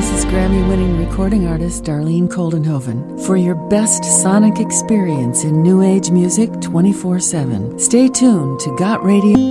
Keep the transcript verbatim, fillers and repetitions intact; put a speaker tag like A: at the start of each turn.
A: This is Grammy-winning recording artist Darlene Koldenhoven for your best sonic experience in New Age music twenty-four seven. Stay tuned to Got Radio.